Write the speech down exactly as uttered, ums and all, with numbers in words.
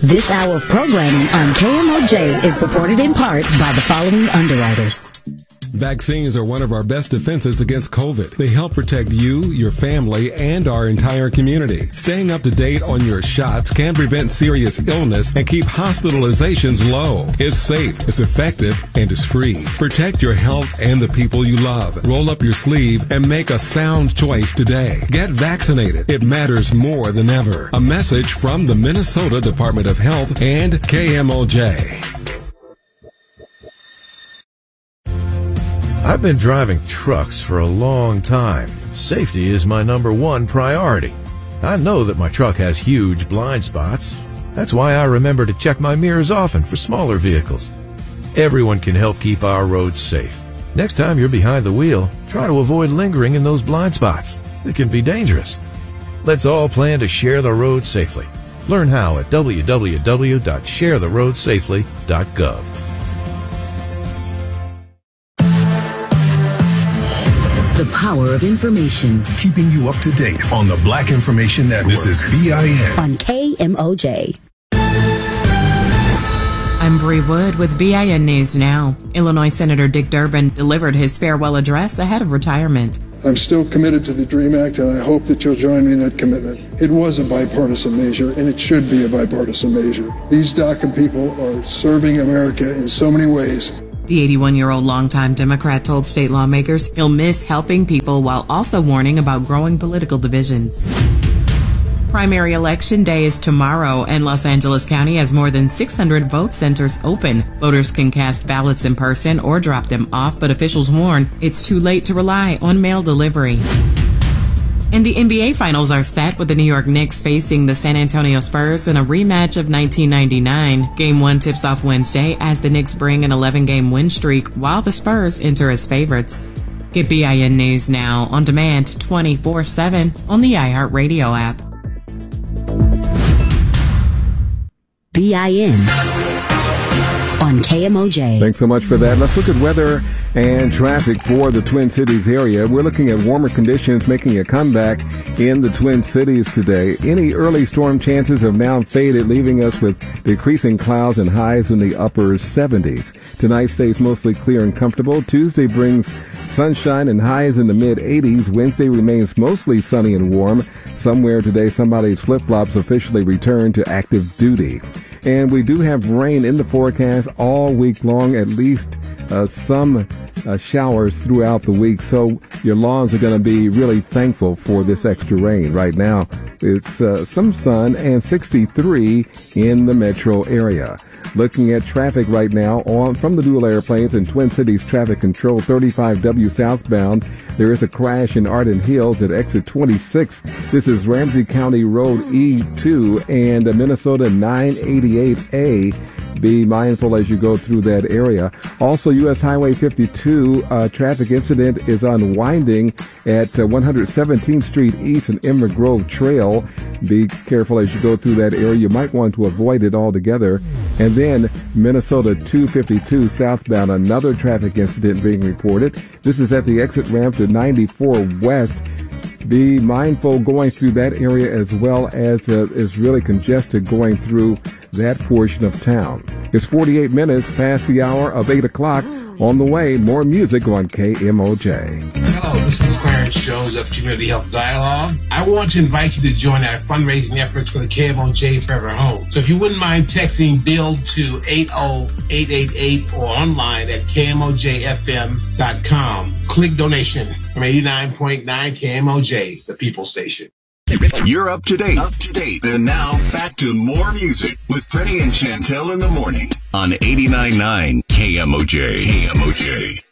This hour of programming on K M O J is supported in part by the following underwriters. Vaccines are one of our best defenses against COVID. They help protect you, your family, and our entire community. Staying up to date on your shots can prevent serious illness and keep hospitalizations low. It's safe, it's effective, and it's free. Protect your health and the people you love. Roll up your sleeve and make a sound choice today. Get vaccinated. It matters more than ever. A message from the Minnesota Department of Health and K M O J. I've been driving trucks for a long time. Safety is my number one priority. I know that my truck has huge blind spots. That's why I remember to check my mirrors often for smaller vehicles. Everyone can help keep our roads safe. Next time you're behind the wheel, try to avoid lingering in those blind spots. It can be dangerous. Let's all plan to share the road safely. Learn how at w w w dot share the road safely dot gov. The power of information. Keeping you up to date on the Black Information Network. This is B I N. On K M O J. I'm Bree Wood with B I N News Now. Illinois Senator Dick Durbin delivered his farewell address ahead of retirement. I'm still committed to the DREAM Act, and I hope that you'll join me in that commitment. It was a bipartisan measure, and it should be a bipartisan measure. These DACA people are serving America in so many ways. The eighty-one-year-old longtime Democrat told state lawmakers he'll miss helping people while also warning about growing political divisions. Primary election day is tomorrow, and Los Angeles County has more than six hundred vote centers open. Voters can cast ballots in person or drop them off, but officials warn it's too late to rely on mail delivery. And the N B A Finals are set with the New York Knicks facing the San Antonio Spurs in a rematch of nineteen ninety-nine. Game one tips off Wednesday as the Knicks bring an eleven-game win streak while the Spurs enter as favorites. Get B I N News Now on demand twenty-four seven on the iHeartRadio app. B I N on K M O J. Thanks so much for that. Let's look at weather and traffic for the Twin Cities area. We're looking at warmer conditions making a comeback in the Twin Cities today. Any early storm chances have now faded, leaving us with decreasing clouds and highs in the upper seventies. Tonight stays mostly clear and comfortable. Tuesday brings sunshine and highs in the mid-eighties. Wednesday remains mostly sunny and warm. Somewhere today, somebody's flip-flops officially return to active duty. And we do have rain in the forecast all week long, at least uh, some uh, showers throughout the week. So your lawns are going to be really thankful for this extra rain. Right now, it's uh, some sun and sixty-three in the metro area. Looking at traffic right now on from the dual airplanes and Twin Cities Traffic Control thirty-five W southbound. There is a crash in Arden Hills at exit twenty-six. This is Ramsey County Road E two and Minnesota nine eighty-eight A. Be mindful as you go through that area. Also, U S Highway fifty-two uh, traffic incident is unwinding at uh, one hundred seventeenth Street East and Emerald Grove Trail. Be careful as you go through that area. You might want to avoid it altogether. And then Minnesota two fifty-two southbound, another traffic incident being reported. This is at the exit ramp to ninety-four West. Be mindful going through that area as well, as uh, is really congested going through that portion of town. It's forty-eight minutes past the hour of eight o'clock. On the way, more music on K M O J. Hello, this is Clarence Jones of Community Health Dialogue. I want to invite you to join our fundraising efforts for the K M O J Forever Home. So if you wouldn't mind texting BUILD to eight oh eight eight eight or online at K M O J F M dot com. Click donation from eighty-nine point nine K M O J, the People Station. You're up to date. Up to date. And now back to more music with Freddie and Chantel in the morning on eighty-nine point nine K M O J. K M O J.